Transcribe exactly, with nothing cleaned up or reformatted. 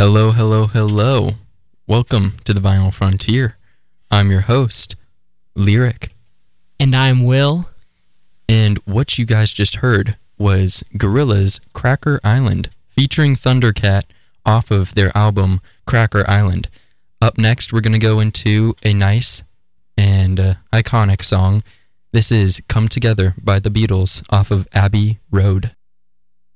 Hello, hello, hello. Welcome to the Vinyl Frontier. I'm your host, Lyric. And I'm Will. And what you guys just heard was Gorillaz' Cracker Island, featuring Thundercat off of their album Cracker Island. Up next, we're going to go into a nice and uh, iconic song. This is Come Together by the Beatles off of Abbey Road.